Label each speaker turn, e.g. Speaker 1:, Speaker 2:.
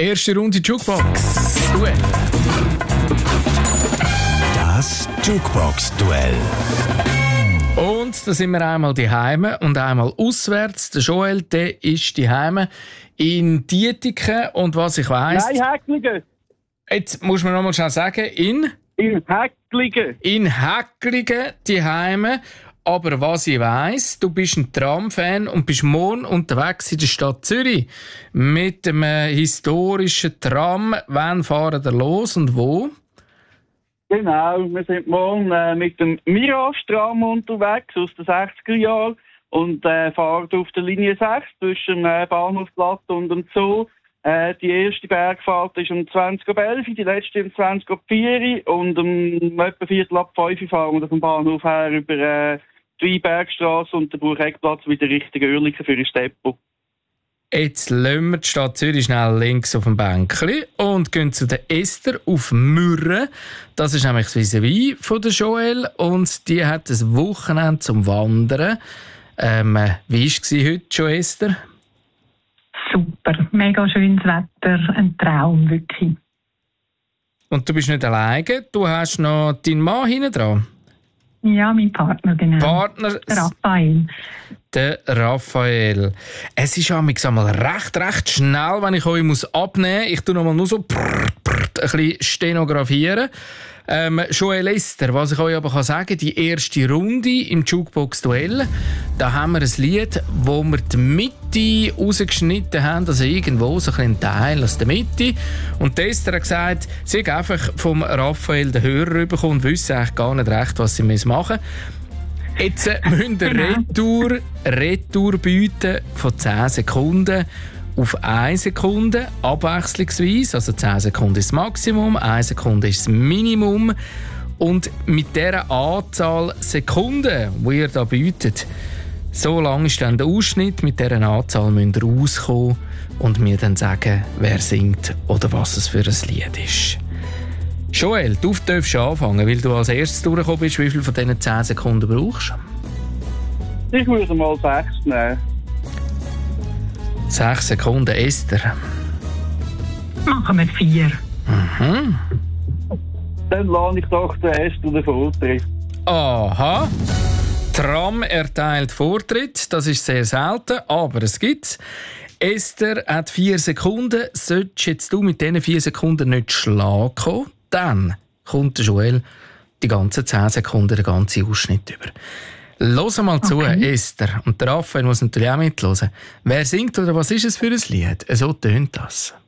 Speaker 1: Erste Runde Jukebox Duell.
Speaker 2: Das Jukebox-Duell.
Speaker 1: Und da sind wir einmal daheim und einmal auswärts. Der Joel, der ist daheim in Dietiken. Und was ich weiss...
Speaker 3: Nein, Häcklingen.
Speaker 1: Jetzt muss man noch mal schnell sagen, in
Speaker 3: Häcklingen.
Speaker 1: In Häcklingen daheim. Aber was ich weiss, du bist ein Tram-Fan und bist morgen unterwegs in der Stadt Zürich mit dem historischen Tram. Wann fahren wir los und wo?
Speaker 3: Genau, wir sind morgen mit dem Mirage-Tram unterwegs aus den 60er Jahren und fahren auf der Linie 6 zwischen dem Bahnhofplatz und dem Zoo. Die erste Bergfahrt ist um 20.11 Uhr, die letzte um 20.04 Uhr und um etwa 4:45 Uhr fahren wir vom Bahnhof her über die Weinbergstrasse und den Burgheckplatz wieder Richtung Oerlikon für ein Depot.
Speaker 1: Jetzt lassen wir die Stadt Zürich schnell links auf dem Bänkli und gehen zu der Esther auf Mürren. Das ist nämlich das Vis-à-vis von der Joel und die hat ein Wochenende zum Wandern. Wie war es heute schon, Esther?
Speaker 4: Super, mega schönes Wetter, ein Traum, wirklich.
Speaker 1: Und du bist nicht alleine, du hast noch deinen Mann hinten dran.
Speaker 4: Ja, mein Partner, genau.
Speaker 1: Partner,
Speaker 4: der Raphael.
Speaker 1: Der Raphael. Es ist einmal recht schnell, wenn ich euch abnehmen muss. Ich tue noch mal nur so ein bisschen stenografieren. Joel Esther, was ich euch aber sagen kann, die erste Runde im Jukebox-Duell, da haben wir ein Lied, wo wir die Mitte rausgeschnitten haben, also irgendwo so ein Teil aus der Mitte. Und Esther hat gesagt, sie hat einfach vom Raphael den Hörer bekommen und wüsste eigentlich gar nicht recht, was sie machen müssen. Jetzt müsst ihr Retour bieten von 10 Sekunden auf 1 Sekunde, abwechslungsweise. Also 10 Sekunden ist das Maximum, 1 Sekunde ist das Minimum. Und mit dieser Anzahl Sekunden, die ihr da bietet, so lang ist dann der Ausschnitt. Mit dieser Anzahl müsst ihr rauskommen und mir dann sagen, wer singt oder was es für ein Lied ist. Joel, du darfst anfangen, weil du als erstes durchgekommen bist. Wie viel von diesen 10 Sekunden brauchst du?
Speaker 3: Ich würde mal 6 nehmen.
Speaker 1: 6 Sekunden, Esther.
Speaker 4: Machen wir 4.
Speaker 1: Mhm.
Speaker 3: Dann lasse ich doch den Esther den Vortritt.
Speaker 1: Aha. Tram erteilt Vortritt, das ist sehr selten, aber es gibt's. Esther hat 4 Sekunden. Solltest jetzt du mit diesen 4 Sekunden nicht schlagen kommen, dann kommt der Joel die ganzen 10 Sekunden, den ganzen Ausschnitt über. Hör mal zu, Esther. Und der Raphael muss natürlich auch mithören. Wer singt oder was ist es für ein Lied? So tönt das.